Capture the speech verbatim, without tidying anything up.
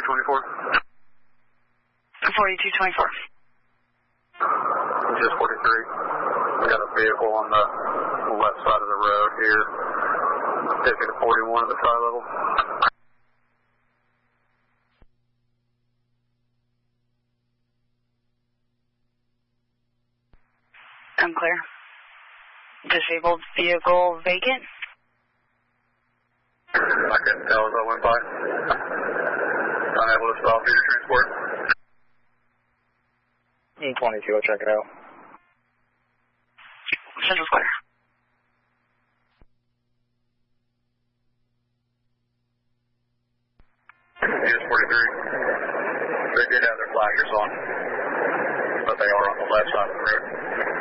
twenty-four. forty-two twenty-four. Just forty-three. We got a vehicle on the left side of the road here. Taking to forty-one at the tri-level. Unclear. Disabled vehicle vacant? I couldn't tell as I went by. Unable to stop your transport. E twenty-two, I'll check it out. Central Square. Just forty-three. They did have their flashers on, but they are on the left side of the road.